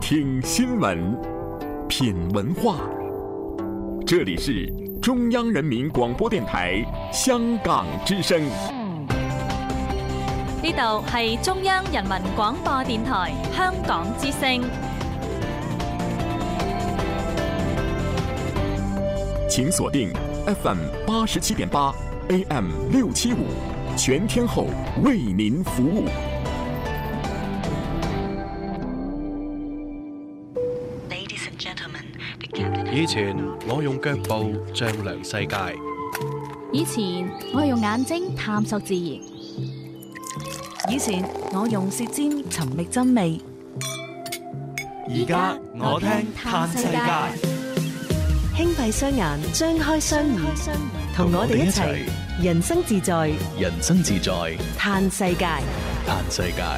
听新闻，品文化。这里是中央人民廣播電台香港之聲。 呢度係中央人民廣播電台香港之聲。 請鎖定 FM 87.8 AM 675，全天候為您服務。 以前我用腳步丈量世界， 以前我用眼睛探索自然， 以前我用舌尖尋覓真味， 而家我聽嘆世界。 輕閉雙眼，張開雙耳，同我哋一齊人生自在， 人生自在， 嘆世界， 嘆世界。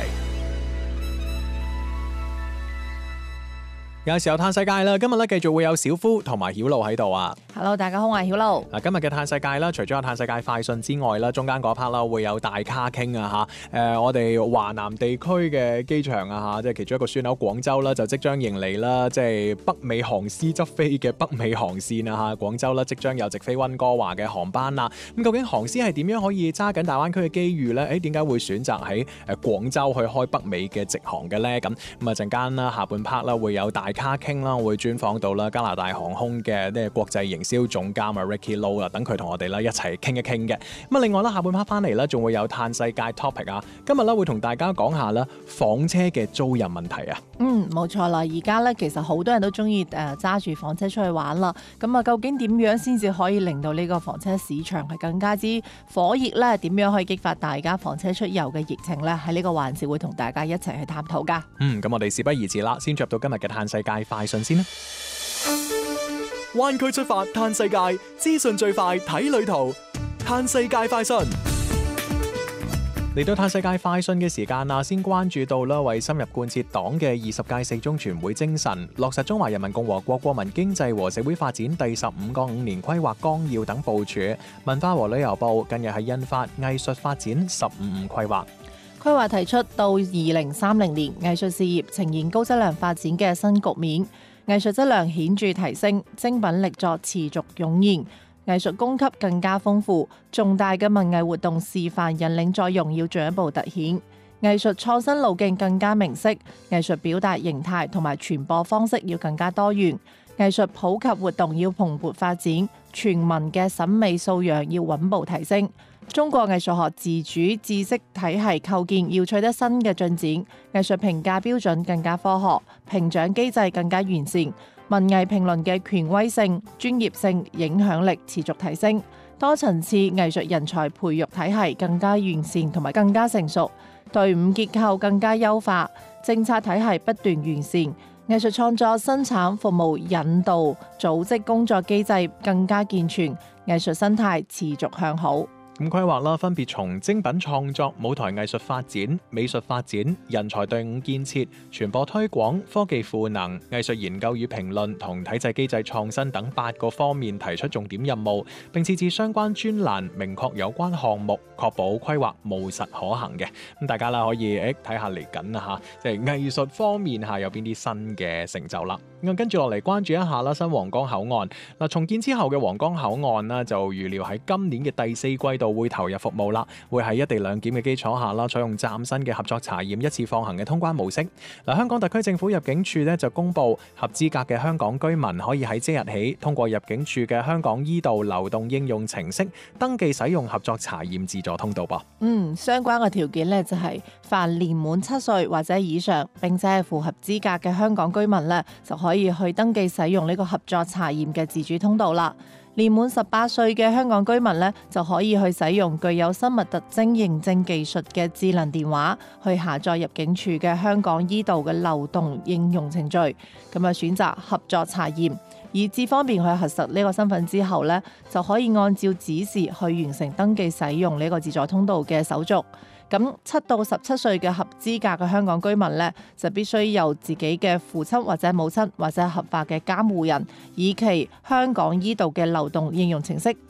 有時候嘆世界啦，今日咧繼續會有小夫同埋曉露喺度啊。 Hello， 大家好，我係曉露。 嗱，今日嘅嘆世界啦，除咗有嘆世界快訊之外啦，中間嗰 part 啦會有大咖傾啊嚇。我哋華南地區嘅機場啊嚇，即係其中一個樞紐廣州啦，就即將迎嚟啦，即係北美航司執飛嘅北美航線啊嚇。廣州啦，即將有直飛溫哥華嘅航班啦。咁究竟航司係點樣可以揸緊大灣區嘅機遇咧？點解會選擇喺廣州去開北美嘅直航嘅咧？咁啊陣間啦，下半 part 啦會有大咖傾啦，會專訪到啦加拿大航空嘅呢個國際營銷總監啊 Ricky Low 啊，等佢同我哋啦一齊傾一傾嘅。咁啊，另外啦，下半 part 翻嚟啦，仲會有嘆世界 topic 啊。今日咧會同大家講下啦房車嘅租賃問題啊。 冇錯啦，而家咧其實好多人都中意揸住房車出去玩啦。咁啊，究竟點樣先至可以令到呢個房車市場係更加之火熱咧？點樣可以激發大家房車出遊嘅熱情咧？喺呢個環節會同大家一齊去探討噶。 咁我哋事不宜遲啦，先進入到今日嘅嘆世界快訊先啦。灣區出發嘆世界，資訊最快睇旅途。嘆世界快訊嚟到嘆世界快訊嘅時間啦，先關注到啦，為深入貫徹黨嘅20屆四中全會精神，落實中華人民共和國國民經濟和社會發展第15個5年規劃綱要等部署，文化和旅遊部近日係印發藝術發展15規劃。 規劃提出到2030年，藝術事業呈現高質量發展嘅新局面，藝術質量顯著提升，精品力作持續湧現，藝術供給更加豐富，重大嘅文藝活動示範引領作用要進一步凸顯，藝術創新路徑更加明晰，藝術表達形態同埋傳播方式要更加多元，藝術普及活動要蓬勃發展，全民嘅審美素養要穩步提升。中國藝術學自主知識體系構建要取得新嘅進展，藝術評價標準更加科學，評獎機制更加完善，文藝評論嘅權威性、專業性、影響力持續提升，多層次藝術人才培育體系更加完善同埋更加成熟，隊伍結構更加優化，政策體系不斷完善，藝術創作、生產、服務、引導、組織工作機制更加健全，藝術生態持續向好。 咁規劃啦，分別從精品創作、舞台藝術發展、美術發展、人才隊伍建設、傳播推廣、科技賦能、藝術研究與評論同體制機制創新等8個方面提出重點任務，並設置相關專欄，明確有關項目，確保規劃務實可行嘅。咁大家啦可以睇下嚟緊啊嚇，即係藝術方面下有邊啲新嘅成就啦。咁跟住落嚟關注一下啦，新皇崗口岸嗱，重建之後嘅皇崗口岸啦，就預料喺今年嘅第4季度會投入服務啦，會喺一地兩檢嘅基礎下啦，採用嶄新嘅合作查驗一次放行嘅通關模式。嗱，香港特區政府入境處咧就公布，合資格嘅香港居民可以喺即日起通過入境處嘅香港依道流動應用程式登記使用合作查驗自助通道噃。 相關嘅條件咧就係凡年滿7歲或者以上，並且係符合資格嘅香港居民咧，就可以去登記使用呢個合作查驗嘅自主通道啦。年滿18歲嘅香港居民咧，就可以去使用具有生物特徵認證技術嘅智能電話去下載入境處嘅香港依道嘅流動應用程序，咁啊選擇合作查驗，以至方便去核實呢個身份之後咧，就可以按照指示去完成登記使用呢個自助通道嘅手續。咁7到17歲嘅合資格嘅香港居民呢，就必須由自己嘅父親或者母親或者合法嘅監護人，以其香港依道嘅流動應用程式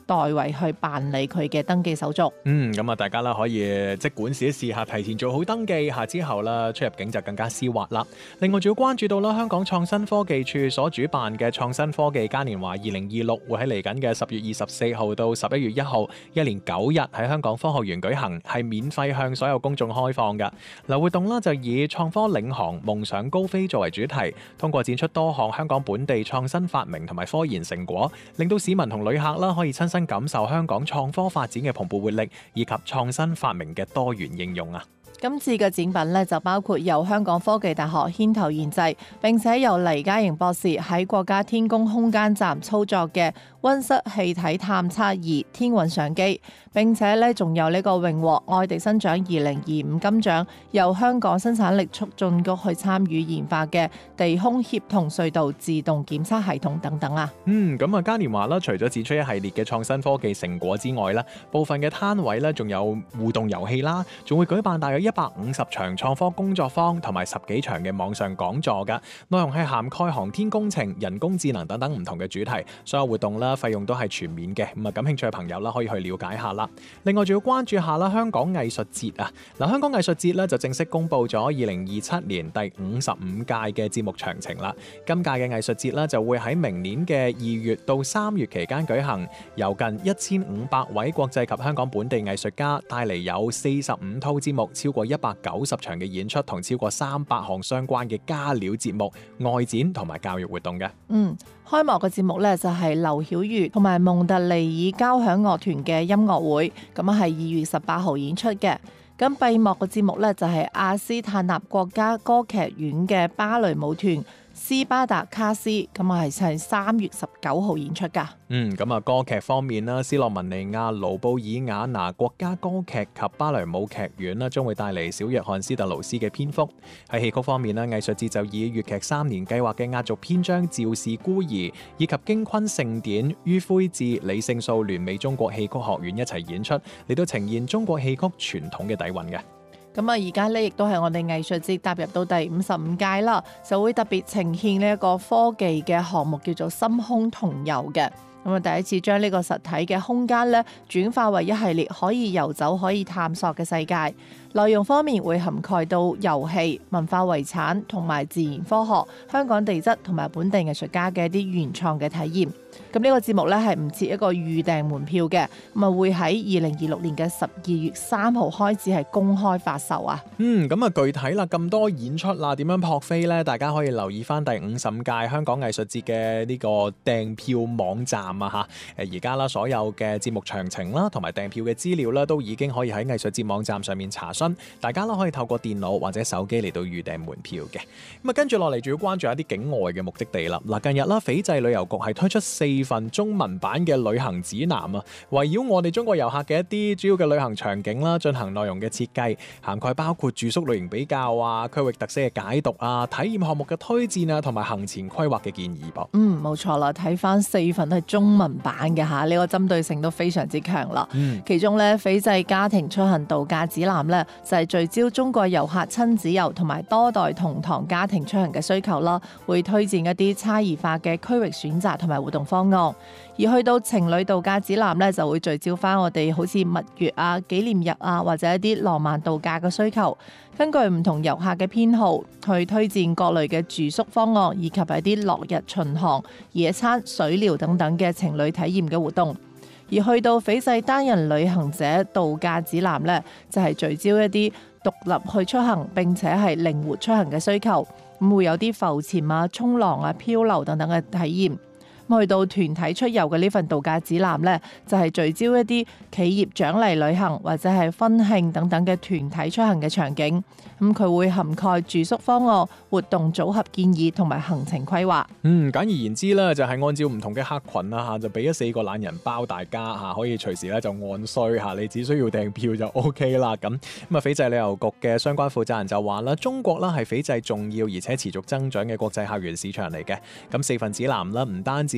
代為去辦理佢嘅登記手續。 咁啊，大家啦可以即管試一試下，提前做好登記下之後啦，出入境就更加絲滑啦。另外仲要關注到啦，香港創新科技處所主辦嘅創新科技嘉年華2026會喺嚟緊嘅10月24號到11月1號，一連9日喺香港科學園舉行，係免費向所有公眾開放嘅。活動啦就以創科領航、夢想高飛作為主題，通過展出多項香港本地創新發明同埋科研成果，令到市民同旅客啦可以親身感受香港創科發展嘅蓬勃活力，以及創新發明嘅多元應用啊！ 今次嘅展品咧就包括由香港科技大學牽頭研製，並且由黎家瑩博士喺國家天宮空間站操作嘅溫室氣體探測儀天韻相機，並且咧仲有呢個榮獲愛迪生獎2025金獎，由香港生產力促進局去參與研發嘅地空協同隧道自動檢測系統等等啊！ 咁啊嘉年華啦，除咗展出一系列嘅創新科技成果之外啦，部分嘅攤位咧仲有互動遊戲啦，仲會舉辦大約150場創科工作坊同埋10幾場嘅網上講座㗎，內容係涵蓋航天工程、人工智能等等唔同嘅主題，所有活動啦費用都係全免嘅，咁啊感興趣嘅朋友啦可以去了解下啦。另外仲要關注下啦香港藝術節啊，香港藝術節咧就正式公布咗2027年第55屆嘅節目詳情啦。今屆嘅藝術節咧就會喺明年嘅2月到3月期間舉行，由近1500位國際及香港本地藝術家帶嚟有45套節目，超過190場嘅演出同超過300項相關嘅加料節目、外展同埋教育活動嘅。 開幕嘅節目咧就係劉曉瑜同埋蒙特利爾交響樂團嘅音樂會，咁係2月18號演出嘅。咁閉幕嘅節目咧就係阿斯塔納國家歌劇院嘅芭蕾舞團斯巴達卡斯，咁係3月19號演出㗎。 咁啊歌劇方面啦，斯洛文尼亞盧布爾雅拿國家歌劇及芭蕾舞劇院啦，將會帶嚟小約翰斯特勞斯嘅編曲。喺戲曲方面啦，藝術節就以粵劇3年計劃嘅壓軸篇章《趙氏孤兒》以及京昆盛典于魁智、李勝素聯美中國戲曲學院一齊演出，嚟到呈現中國戲曲傳統嘅底蘊嘅。 咁啊，而家咧亦都係我哋藝術節踏入到第55屆啦，就會特別呈現呢一個科技嘅項目，叫做深空同遊嘅。咁啊，第一次將呢個實體嘅空間咧轉化為一系列可以遊走、可以探索嘅世界。內容方面會涵蓋到遊戲、文化遺產同埋自然科學、香港地質同埋本地藝術家嘅一啲原創嘅體驗。咁呢個節目咧係唔設一個預訂門票嘅，咁啊會喺2026年嘅12月3號開始係公開發售啊。 咁啊具體啦，咁多演出啦，點樣撲飛呢？大家可以留意翻第55屆香港藝術節嘅呢個訂票網站啊嚇。而家啦，所有嘅節目詳情啦，同埋訂票嘅資料啦，都已經可以喺藝術節網站上面查詢。大家啦可以透過電腦或者手機嚟到預訂門票嘅。咁啊跟住落嚟，仲要關注一啲境外嘅目的地啦。近日啦，斐濟旅遊局係推出4份中文版嘅旅行指南啊，圍繞我哋中國遊客嘅一啲主要嘅旅行場景啦，進行內容嘅設計，涵蓋包括住宿類型比較啊、區域特色嘅解讀啊、體驗項目嘅推薦啊，同埋行前規劃嘅建議噃。 冇錯啦，睇翻4份都係中文版嘅嚇，呢個針對性都非常之強啦。其中咧，斐濟家庭出行度假指南咧就係聚焦中國遊客親子遊同埋多代同堂家庭出行嘅需求啦，會推薦一啲差異化嘅區域選擇同埋活動方案。而去到情侶度假指南咧，就會聚焦翻我哋好似蜜月啊、紀念日啊，或者一啲浪漫度假嘅需求，根據唔同遊客嘅偏好去推薦各類嘅住宿方案，以及一啲落日巡航、野餐、水療等等嘅情侶體驗嘅活動。而去到斐濟單人旅行者度假指南咧，就係聚焦一啲獨立去出行並且係靈活出行嘅需求，咁會有啲浮潛啊、衝浪啊、漂流等等嘅體驗。去到團體出遊嘅呢份度假指南呢，就係聚焦一啲企業獎勵旅行或者係婚慶等等嘅團體出行嘅場景。咁佢會涵蓋住宿方案、活動組合建議同埋行程規劃。簡而言之咧，就係按照唔同嘅客群啦嚇，就俾咗4個懶人包大家嚇，可以隨時咧就按需嚇，你只需要訂票就 OK 啦。咁啊，斐濟旅遊局嘅相關負責人就話啦，中國啦係斐濟重要而且持續增長嘅國際客源市場嚟嘅。咁4份指南啦，唔單止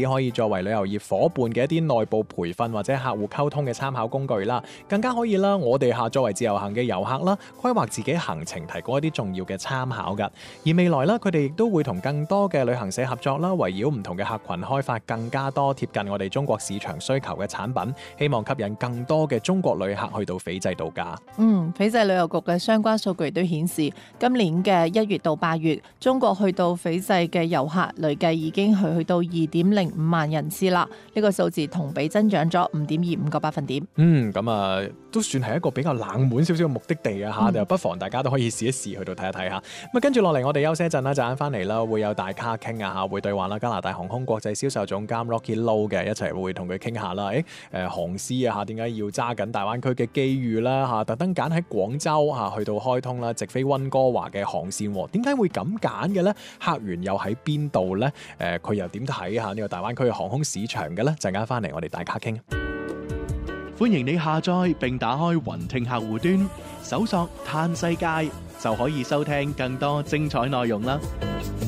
止可以作為旅遊業夥伴嘅一啲內部培訓或者客戶溝通嘅參考工具啦，更加可以啦，我哋作為自由行嘅遊客啦，規劃自己行程，提供一啲重要嘅參考㗎。而未來啦，佢哋亦都會同更多嘅旅行社合作啦，圍繞唔同嘅客群開發更加多貼近我哋中國市場需求嘅產品，希望吸引更多嘅中國旅客去到斐濟度假。 斐濟旅遊局嘅相關數據都顯示，今年嘅1月到8月，中國去到斐濟嘅遊客累計已經去到2.05萬人次啦。呢個數字同比增長咗5.25個百分點。 咁都算係一個比較冷門少少嘅目的地啊嚇，就不妨大家都可以試一試去到睇一睇嚇。咁跟住落嚟，我哋休息一陣啦，陣間翻嚟啦，會有大咖傾啊嚇，會對話啦加拿大航空國際銷售總監 Rocky Low 嘅，一齊會同佢傾下啦。航司啊嚇，點解要揸緊大灣區嘅機遇啦嚇？特登揀喺廣州嚇去到開通啦，直飛溫哥華嘅航線喎。點解會咁揀嘅呢？客源又喺邊度呢？佢又點睇下呢個大灣區嘅航空市場嘅呢？陣間翻嚟，我哋大咖傾。 歡迎你下載並打開雲聽客戶端，搜索嘆世界就可以收聽更多精彩內容啦。